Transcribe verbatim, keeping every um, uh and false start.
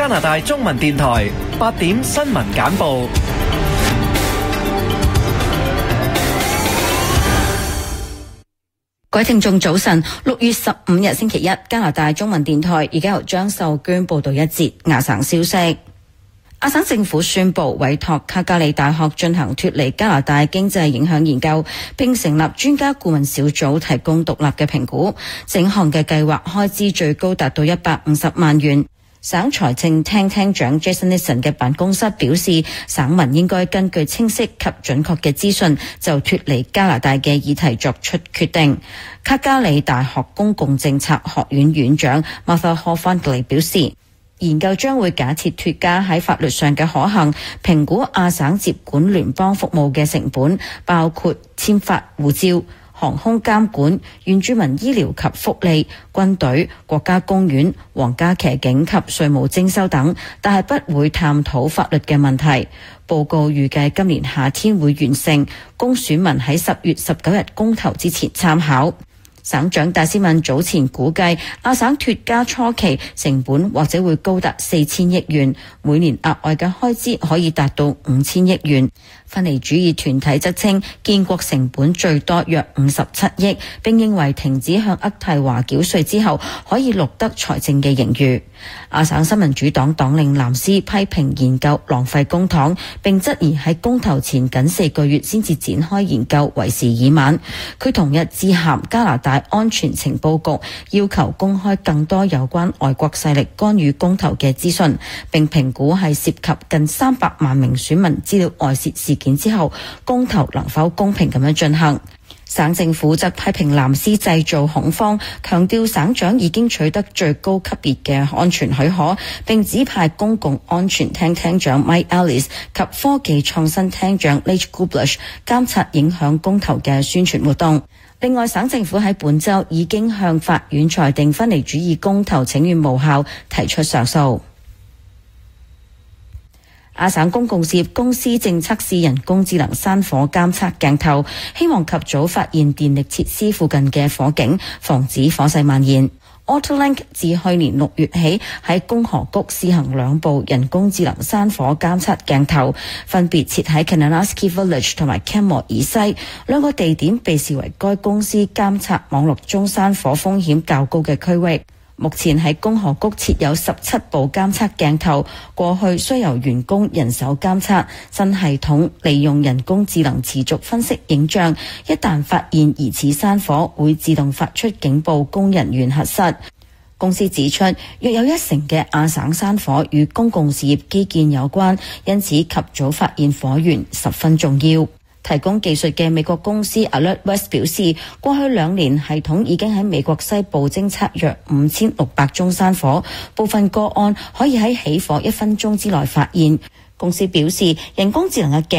拿大中文電台八點新聞簡報。 各位聽眾早晨，六月十五日星期一，加拿大中文電台而家由張秀娟報道一節亞省消息。亞省政府宣布委託卡加里大學進行脫離加拿大經濟影響研究，並成立專家顧問小組提供獨立嘅評估。整項嘅計劃開支最高達到一百五十萬元。省財政廳廳長 Jason Nissen 嘅辦公室表示，省民應該根據清晰及準確嘅資訊，就脫離加拿大嘅議題作出決定。卡加里大學公共政策學院院長 Martha Hall-Findlay 表示，研究將會假設脫加喺法律上嘅可行，評估亞省接管聯邦服務嘅成本，包括簽發護照、航空監管、原住民醫療及福利、軍隊、國家公園、皇家騎警及稅務徵收等，但係不會探討法律嘅問題。報告預計今年夏天會完成，供選民喺十月十九日公投之前參考。省長戴斯敏早前估計，亞省脫加初期成本或者會高達四千億元，每年額外嘅開支可以達到五千億元。分離主義團體則稱，建國成本最多約五十七億，並認為停止向渥太華繳稅之後，可以錄得財政嘅盈餘。亞省新民主黨黨領藍斯批評研究浪費公帑，並質疑喺公投前僅四個月先至展開研究為時已晚。佢同日致函加拿大安全情報局，要求公開更多有關外國勢力干預公投嘅資訊，並評估係涉及近三百萬名選民資料外泄事件之後，公投能否公平咁樣進行。省政府則批評藍斯製造恐慌，強調省長已經取得最高級別嘅安全許可，並指派公共安全廳廳長 Mike Ellis 及科技創新廳長 Leigh Kublush 監察影響公投嘅宣傳活動。另外，省政府喺本週已經向法院裁定分離主義公投請願無效，提出上訴。亞省公共事業公司正測試人工智能山火監測鏡頭，希望及早發現電力設施附近嘅火警，防止火勢蔓延。AutoLink 自去年六月起喺共和谷試行兩部人工智能山火監測鏡頭，分別設喺 Kananaskis Village 同埋 Canmore 以西，兩個地點被視為該公司監測網絡中山火風險較高嘅區域。目前喺共和谷設有十七部監測鏡頭，過去需由員工人手監測，新系統利用人工智能持續分析影像，一旦發現疑似山火，會自動發出警報供人員核實。公司指出，約有一成嘅亞省山火與公共事業基建有關，因此及早發現火源十分重要。提供技術嘅美國公司 Alert West 表示，過去兩年系統已經喺美國西部偵測約五千六百宗山火，部分個案可以喺起火一分鐘之內發現。公司表示，人工智能嘅鏡